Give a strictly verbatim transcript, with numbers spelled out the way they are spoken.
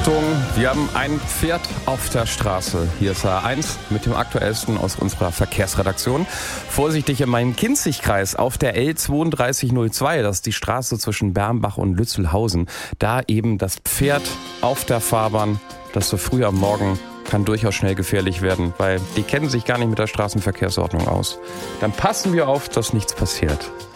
Achtung, wir haben ein Pferd auf der Straße. Hier ist A eins mit dem Aktuellsten aus unserer Verkehrsredaktion. Vorsichtig im Main-Kinzig-Kreis auf der L zwei drei null zwei, das ist die Straße zwischen Bermbach und Lützelhausen. Da eben das Pferd auf der Fahrbahn, das so früh am Morgen kann durchaus schnell gefährlich werden, weil die kennen sich gar nicht mit der Straßenverkehrsordnung aus. Dann passen wir auf, dass nichts passiert.